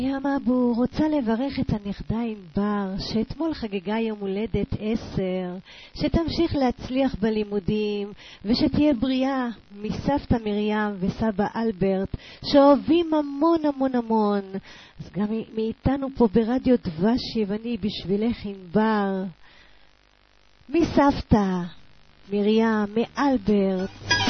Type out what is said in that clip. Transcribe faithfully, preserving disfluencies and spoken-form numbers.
ימבו רוצה לברך את הנכדה ענבר, שאתמול חגגה יום הולדת עשר, שתמשיך להצליח בלימודים, ושתהיה בריאה מסבתא מרים וסבא אלברט, שאוהבים המון המון המון. אז גם מאיתנו פה ברדיו דבשי, ואני בשבילך ענבר, מסבתא מרים, מאלברט.